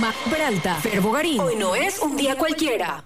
Roma, Peralta, Fer Bogarín. Hoy no es un día cualquiera.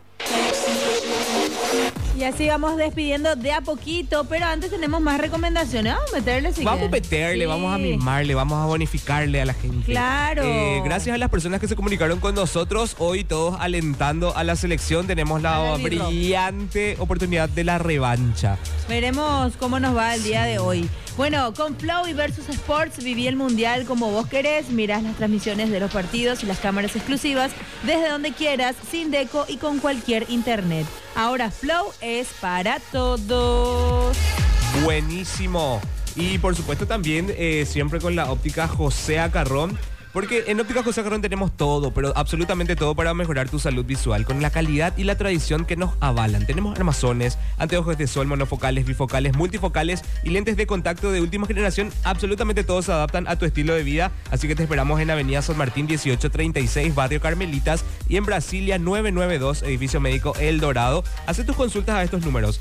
Y así vamos despidiendo de a poquito, pero antes tenemos más recomendaciones. Vamos a meterle, Vamos a meterle, sí. Vamos a mimarle, vamos a bonificarle a la gente. Claro. Gracias a las personas que se comunicaron con nosotros, hoy todos alentando a la selección, tenemos la brillante oportunidad de la revancha. Veremos cómo nos va el día de hoy. Bueno, con Flow y Versus Sports viví el Mundial como vos querés. Mirás las transmisiones de los partidos y las cámaras exclusivas desde donde quieras, sin deco y con cualquier internet. Ahora Flow es para todos. Buenísimo. Y por supuesto también siempre con la óptica José Acarrón. Porque en Óptica José Acarrón tenemos todo, pero absolutamente todo para mejorar tu salud visual, con la calidad y la tradición que nos avalan. Tenemos armazones, anteojos de sol, monofocales, bifocales, multifocales y lentes de contacto de última generación. Absolutamente todos se adaptan a tu estilo de vida, así que te esperamos en Avenida San Martín 1836, Barrio Carmelitas, y en Brasilia 992, Edificio Médico El Dorado. Haz tus consultas a estos números: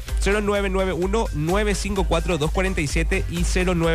0991-954-247 y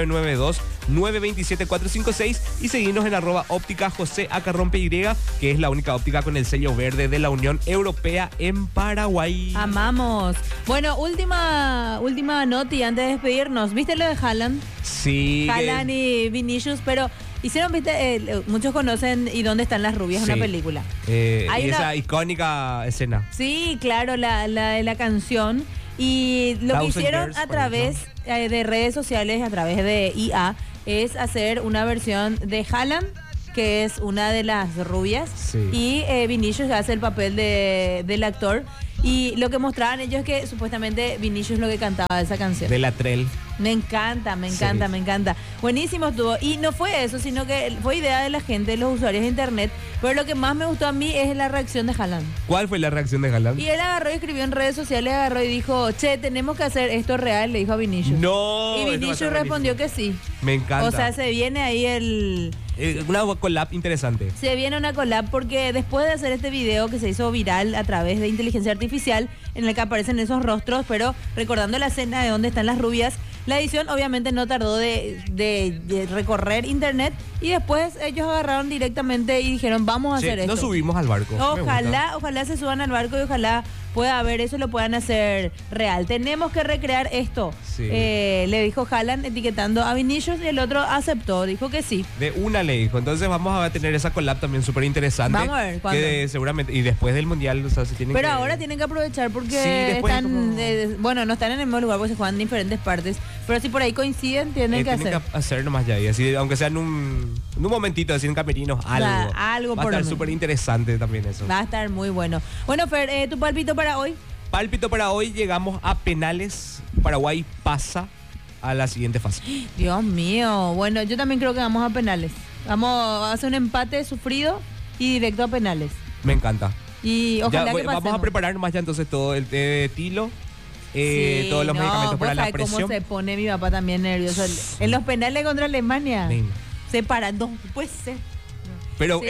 0992-927-456, y seguinos en @óptica José Acarrón PY, que es la única óptica con el sello verde de la Unión Europea en Paraguay. Amamos. Bueno, última noti antes de despedirnos. ¿Viste lo de Haaland? Sí. Haaland y Vinicius, pero hicieron, viste, muchos conocen ¿Y dónde están las rubias? Sí. Una película. Y esa icónica escena. Sí, claro, la de la canción. Y lo que hicieron a través de redes sociales, a través de IA, es hacer una versión de Haaland, que es una de las rubias, sí, y Vinicius hace el papel del actor. Y lo que mostraban ellos es que supuestamente Vinicius lo que cantaba esa canción. De la Trell. Me encanta, me encanta. Buenísimo estuvo. Y no fue eso, sino que fue idea de la gente, de los usuarios de internet. Pero lo que más me gustó a mí es la reacción de Haaland. ¿Cuál fue la reacción de Haaland? Y él agarró y escribió en redes sociales, y dijo, che, tenemos que hacer esto real, le dijo a Vinicius. No. Y Vinicius respondió que sí. Me encanta. O sea, se viene ahí una collab interesante. Se viene una collab porque después de hacer este video que se hizo viral a través de inteligencia artificial, en el que aparecen esos rostros, pero recordando la escena de dónde están las rubias, la edición obviamente no tardó de recorrer internet, y después ellos agarraron directamente y dijeron, vamos a hacer esto. Nos subimos al barco. Ojalá se suban al barco y ojalá pueda haber eso y lo puedan hacer real. Tenemos que recrear esto. Sí. Le dijo Haaland etiquetando a Vinicius, y el otro aceptó, dijo que sí. De una le dijo. Entonces vamos a tener esa collab también súper interesante. Vamos a ver cuándo. Seguramente, y después del Mundial, o sea, se tienen Pero ahora tienen que aprovechar porque están, bueno, no están en el mismo lugar porque se juegan en diferentes partes, pero si por ahí coinciden, tienen que hacer nomás ya, y así, aunque sea en un momentito, así en camerinos, algo. Va a estar súper interesante también eso. Va a estar muy bueno. Bueno, Fer, ¿tu palpito para hoy? Pálpito para hoy, llegamos a penales. Paraguay pasa a la siguiente fase. Dios mío. Bueno, yo también creo que vamos a penales. Vamos a hacer un empate sufrido y directo a penales. Me encanta. Y ojalá que pasemos. Vamos a preparar más ya entonces todo el té de tilo. Todos los medicamentos para la presión. Cómo se pone mi papá también nervioso. En los penales contra Alemania. Se para, no puede ser. Pero,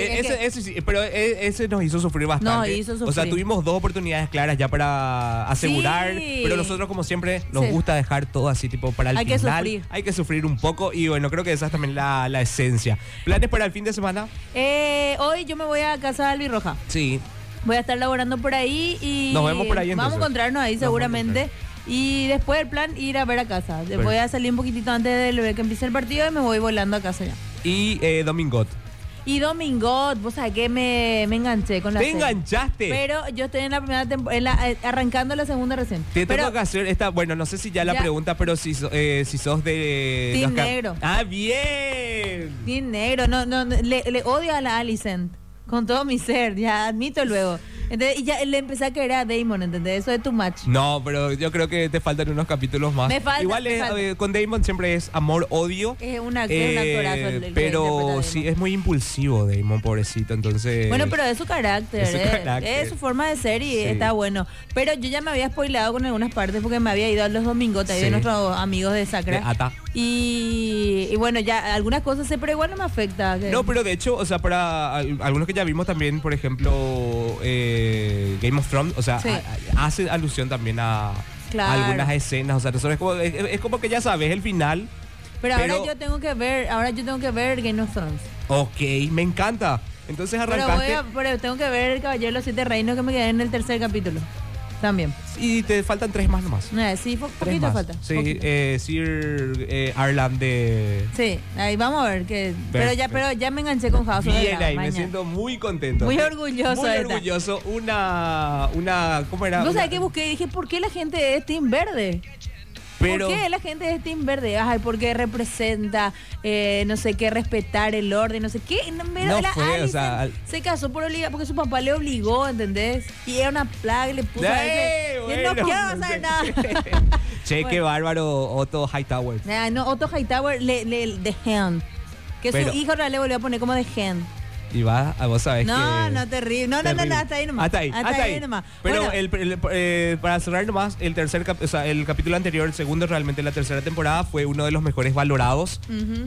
ese nos hizo sufrir bastante. O sea, tuvimos 2 oportunidades claras ya para asegurar, pero nosotros, como siempre, nos gusta dejar todo así tipo para el final. Hay que sufrir un poco, y bueno, creo que esa es también la esencia. ¿Planes para el fin de semana? Hoy yo me voy a casa de Albirroja. Sí. Voy a estar laborando por ahí y nos vemos por ahí entonces. Vamos a encontrarnos ahí seguramente. Y después el plan, ir a ver a casa. Voy a salir un poquitito antes de que empiece el partido y me voy volando a casa ya. Y Domingot. Y Domingot, vos sabés que me enganché con la serie. ¿Te enganchaste? Pero yo estoy en la primera temporada, arrancando la segunda recién. Te tengo que hacer esta, bueno, no sé si ya la pregunta, pero si sos de... Team Negro. ¡Ah, bien! Team Negro, le odio a la Alicent con todo mi ser, ya admito luego. Entonces, y ya le empecé a querer a Damon, ¿entendés? Eso es too much. No, pero yo creo que te faltan unos capítulos más. Igual con Damon siempre es amor-odio. Es un actorazo. Pero sí, es muy impulsivo Damon, pobrecito, entonces... Bueno, pero es su carácter. Es su forma de ser y está bueno. Pero yo ya me había spoilado con algunas partes porque me había ido a los domingos ahí de nuestros amigos de Sacra. Y bueno, ya algunas cosas sé, pero igual no me afecta. No, pero de hecho, o sea, para algunos que ya vimos también, por ejemplo... Game of Thrones, o sea, hace alusión también a algunas escenas, o sea, es como que ya sabes el final. Pero ahora yo tengo que ver Game of Thrones. Ok, me encanta. Entonces Pero, arrancaste pero tengo que ver el Caballero de los Siete Reinos que me quedé en el tercer capítulo. También. y te faltan 3 más nomás. Sí, 3 poquito más. falta. Sí, poquito. Sir Arlan de... Sí, ahí vamos a ver que. Perfecto. Pero ya me enganché con House of the Bien Dragon, ahí, me mañana. siento muy contento. Muy orgulloso Muy de esta. orgulloso. Una, ¿cómo era? ¿Vos Una- sabés que busqué y dije, ¿por qué la gente es Team Verde? Pero, ¿Por qué la gente es Team Verde? Ay, porque representa, no sé qué, respetar el orden, no sé qué. No, No la fue, o Alicent sea, se casó por obligación, porque su papá le obligó, ¿entendés? Y era una plaga y le puso a ese. Y él no bueno, quiero no saber sé. nada. Che, qué Bueno. bárbaro Otto Hightower. No, Otto Hightower, The Hand. Que Pero- su hijo ahora le volvió a poner como The Hand. Y va, vos sabés que... No, terrible. No, terrible. hasta ahí nomás. Hasta ahí. nomás. Pero Bueno, para cerrar nomás, el el capítulo anterior, el segundo realmente la tercera temporada, fue uno de los mejores valorados.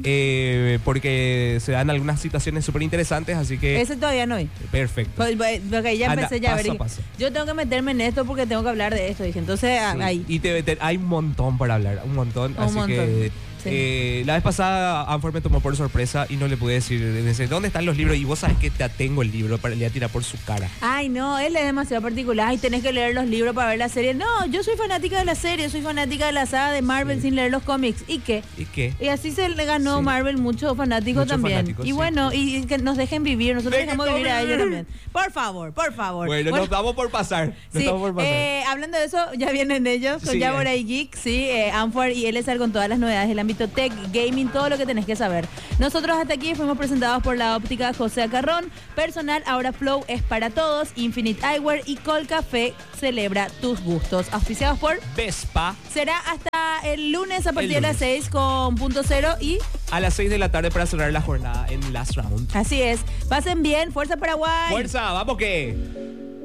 Porque se dan algunas situaciones súper interesantes, así que... ese todavía no vi. Perfecto. Porque ya Anda, empecé ya a ver. paso a dije, paso. yo tengo que meterme en esto porque tengo que hablar de esto. Dije, entonces Sí, ahí. Y hay un montón para hablar, un montón. Un así montón, que sí. la vez pasada Anfor me tomó por sorpresa y no le pude decir, me dice, ¿dónde están los libros? Y vos sabés que te tengo el libro, le voy a tirar por su cara. Ay, no, él es demasiado particular. Ay, tenés que leer los libros para ver la serie. No, yo soy fanática de la serie, soy fanática de la saga de Marvel Sí. sin leer los cómics. ¿Y qué? ¿Y qué? Y así se le ganó Sí. Marvel muchos fanáticos Muchos también. fanáticos, y sí. bueno, y que nos dejen vivir. Nosotros Dejen dejamos vivir a vivir. ellos también. Por favor, por favor. Bueno, nos damos por pasar. Nos Sí, damos por pasar. hablando de eso, ya vienen ellos con Sí, Yabora y Geek, sí, Anfor y LSR con todas las novedades del ámbito tech, gaming, todo lo que tenés que saber. Nosotros hasta aquí fuimos presentados por la óptica José Acarrón, personal, ahora Flow es para todos, Infinite Eyewear y Col Café celebra tus gustos. Auspiciados por... Vespa Será hasta el lunes a partir El de las lunes. 6 con Punto Cero y a las 6 de la tarde para cerrar la jornada en Last Round. así es. Pasen bien, Fuerza Paraguay. ¡Fuerza! ¡Vamos que!